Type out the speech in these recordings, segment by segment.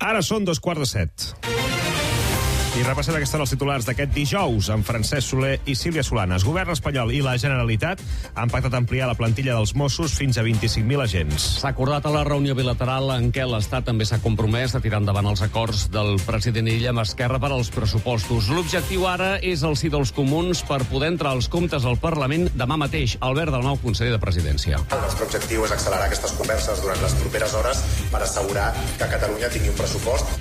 Ara són 2:45. I repassem aquesta hora els titulars d'aquest dijous amb Francesc Soler i Sílvia Solanes. Govern espanyol i la Generalitat han pactat ampliar la plantilla dels Mossos fins a 25.000 agents. S'ha acordat a la reunió bilateral en què l'Estat també s'ha compromès a tirar endavant els acords del president Illa amb Esquerra per als pressupostos. L'objectiu ara és el sí dels comuns per poder entrar als comptes al Parlament demà mateix. Albert, del nou conseller de Presidència. El nostre objectiu és accelerar aquestes converses durant les properes hores per assegurar que Catalunya tingui un pressupost.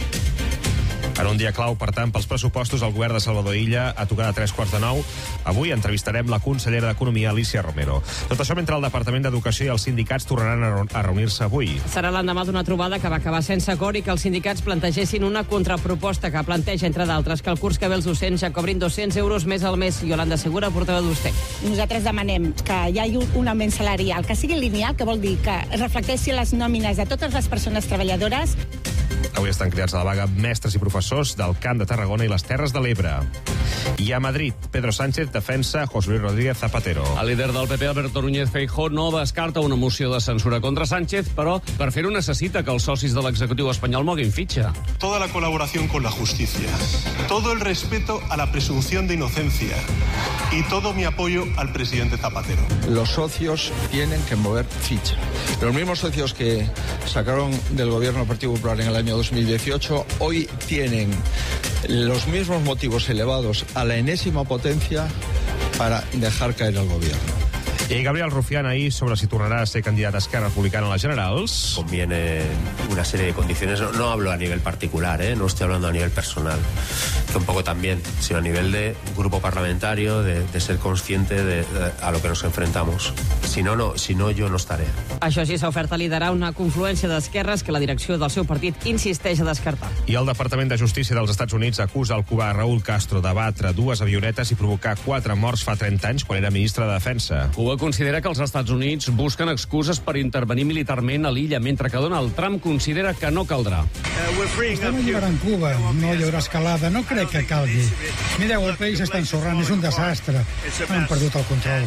En un dia clau, per tant, pels pressupostos, el govern de Salvador Illa a tocar de 9:15. Avui entrevistarem la consellera d'Economia, Alícia Romero. Tot això mentre el Departament d'Educació i els sindicats tornaran a reunir-se avui. Serà l'endemà d'una trobada que va acabar sense acord i que els sindicats plantegessin una contraproposta que planteja, entre d'altres, que el curs que ve els docents ja cobrin 200 euros més al mes. Yolanda Segura, portaveu d'USTEC. Nosaltres demanem que hi hagi un augment salarial, que sigui lineal, que vol dir que reflecteixi les nòmines de totes les persones treballadores. Avui estan cridats a la vaga mestres i professors del Camp de Tarragona i les Terres de l'Ebre. I a Madrid, Pedro Sánchez defensa José Luis Rodríguez Zapatero. El líder del PP, Alberto Núñez Feijóo, no descarta una moció de censura contra Sánchez, però per fer-ho necessita que els socis de l'executiu espanyol moguin fitxa. Toda la colaboración con la justicia, todo el respeto a la presunción de inocencia y todo mi apoyo al presidente Zapatero. Los socios tienen que mover ficha. Los mismos socios que sacaron del gobierno del Partido Popular en el año 2018 hoy tienen los mismos motivos elevados a la enésima potencia para dejar caer al gobierno. I Gabriel Rufián ahir sobre si tornarà a ser candidat a Esquerra Republicana a les generals. Conviene una serie de condiciones. No hablo a nivel particular, no estoy hablando a nivel personal, que un poco también, sino a nivel de grupo parlamentario, de ser consciente de a lo que nos enfrentamos. Si no, yo no estaré. Això sí, s'ha ofert a liderar una confluència d'esquerres que la direcció del seu partit insisteix a descartar. I el Departament de Justícia dels Estats Units acusa el cubà Raúl Castro d'abatre 2 avionetes i provocar 4 morts fa 30 anys quan era ministre de Defensa. Cuba considera que els Estats Units busquen excuses per intervenir militarment a l'illa, mentre que Donald Trump considera que no caldrà. Estem alliberant Cuba, no hi haurà escalada, no crec que calgui. Mireu, el país està ensorrant, és un desastre. Han perdut el control.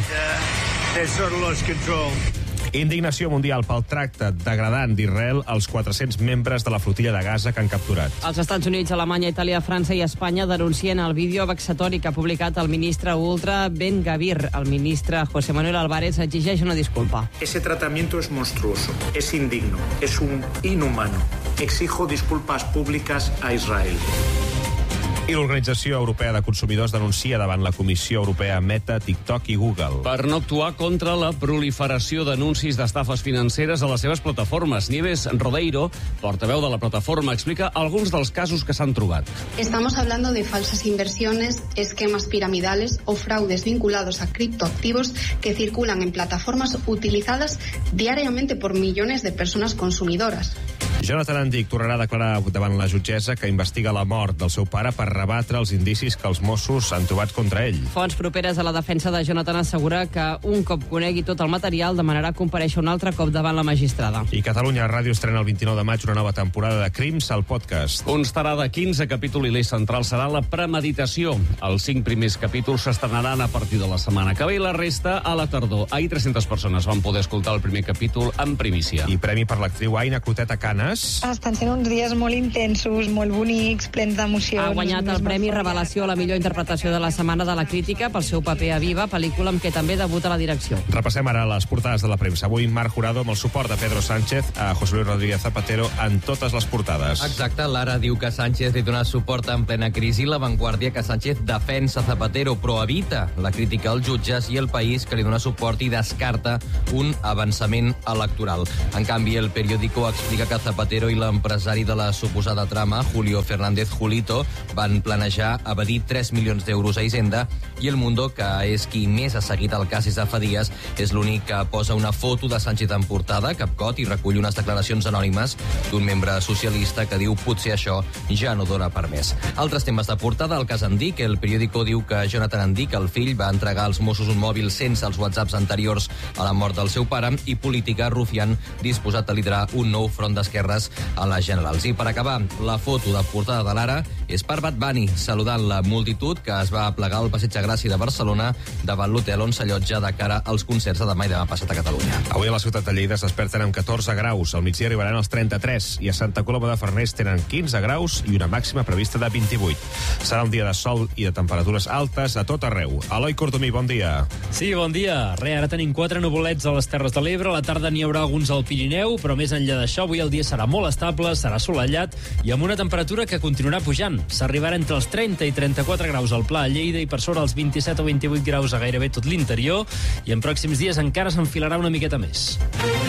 Indignació mundial pel tracte degradant d'Israel als 400 membres de la flotilla de Gaza que han capturat. Els Estats Units, Alemanya, Itàlia, França i Espanya denuncien el vídeo vexatori que ha publicat el ministre ultra Ben Gavir. El ministre José Manuel Álvarez exigeix una disculpa. Ese tratamiento es monstruoso, es indigno, es inhumano. Exijo disculpas públicas a Israel. I l'Organització Europea de Consumidors denuncia davant la Comissió Europea Meta, TikTok i Google. Per no actuar contra la proliferació d'anuncis d'estafes financeres a les seves plataformes. Nieves Rodeiro, portaveu de la plataforma, explica alguns dels casos que s'han trobat. Estamos hablando de falsas inversiones, esquemas piramidales o fraudes vinculados a criptoactivos que circulan en plataformas utilizadas diariamente por millones de personas consumidoras. Jonathan Andic tornarà a declarar davant la jutgessa que investiga la mort del seu pare per rebatre els indicis que els Mossos han trobat contra ell. Fonts properes a la defensa de Jonathan assegura que un cop conegui tot el material demanarà comparèixer un altre cop davant la magistrada. I Catalunya Ràdio estrena el 29 de maig una nova temporada de Crims al podcast. Constarà de 15 capítol i l'eix central serà la premeditació. Els 5 primers capítols s'estrenaran a partir de la setmana que ve i la resta a la tardor. Ahir 300 persones van poder escoltar el primer capítol en primícia. I premi per l'actriu Aina Clotet a Canes. Estan sent uns dies molt intensos, molt bonics, plens d'emocions. Ha guanyat el Premi Revelació a la millor interpretació de la Setmana de la Crítica pel seu paper a Viva, pel·lícula amb què també debuta la direcció. Repassem ara les portades de la premsa. Avui Marc Jurado amb el suport de Pedro Sánchez a José Luis Rodríguez Zapatero en totes les portades. Exacte, l'Ara diu que Sánchez li dona suport en plena crisi, La Vanguardia que Sánchez defensa Zapatero però evita la crítica als jutges i El País que li dona suport i descarta un avançament electoral. En canvi, El Periódico explica que Zapatero i l'empresari de la suposada trama, Julio Fernández Julito, van planejar evadir 3 milions d'euros a Hisenda i El Mundo, que és qui més ha seguit el cas des de fa dies, és l'únic que posa una foto de Sánchez en portada, capcot, i recull unes declaracions anònimes d'un membre socialista que diu potser això ja no dona per més. Altres temes de portada, el cas Andic. El Periódico diu que Jonathan Andic, el fill, va entregar als Mossos un mòbil sense els whatsapps anteriors a la mort del seu pare, i Política, Rufián, disposat a liderar un nou front d'esquerra esquerres a les generals. I per acabar, la foto de portada de l'Ara és per Bad Bunny, saludant la multitud que es va plegar al Passeig de Gràcia de Barcelona davant l'hotel on s'allotja de cara als concerts de demà i demà passat a Catalunya. Avui a la ciutat de Lleida es desperten amb 14 graus, al migdia arribaran als 33 i a Santa Coloma de Farners tenen 15 graus i una màxima prevista de 28. Serà un dia de sol i de temperatures altes a tot arreu. Eloi Cortomí, bon dia. Sí, bon dia. Ara tenim 4 nuvolets a les Terres de l'Ebre, a la tarda n'hi haurà alguns al Pirineu, però més enllà d'això, avui el dia serà molt estable, serà assolellat i amb una temperatura que continuarà pujant. S'arribarà entre els 30 i 34 graus al Pla a Lleida i per sobre els 27 o 28 graus a gairebé tot l'interior i en pròxims dies encara s'enfilarà una miqueta més.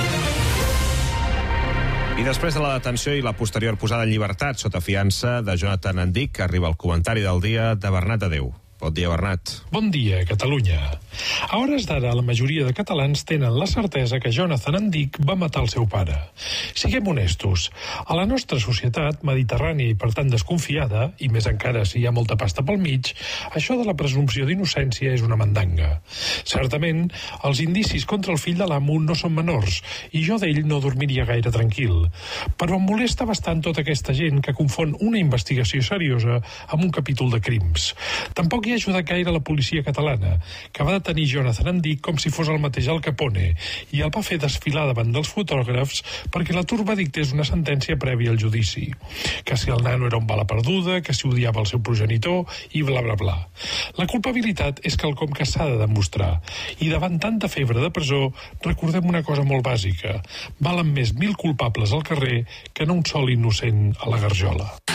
I després de la detenció i la posterior posada en llibertat sota fiança de Jonathan Andic, arriba el comentari del dia de Bernat Adeu. Bon dia, Bernat. Bon dia, Catalunya. A hores d'ara, la majoria de catalans tenen la certesa que Jonathan Andic va matar el seu pare. Siguem honestos. A la nostra societat mediterrània i, per tant, desconfiada, i més encara si hi ha molta pasta pel mig, això de la presumpció d'innocència és una mandanga. Certament, els indicis contra el fill de l'amo no són menors, i jo d'ell no dormiria gaire tranquil. Però em molesta bastant tota aquesta gent que confon una investigació seriosa amb un capítol de crims. Tampoc hi ha ajudat gaire la policia catalana, que va detenir Jonathan Andic com si fos el mateix Al Capone i el va fer desfilar davant dels fotògrafs perquè la turba dictés una sentència prèvia al judici. Que si el nano era un bala perduda, que si odiava el seu progenitor i bla bla bla. La culpabilitat és quelcom que s'ha de demostrar i davant tanta febre de presó recordem una cosa molt bàsica. Valen més 1.000 culpables al carrer que no un sol innocent a la garjola.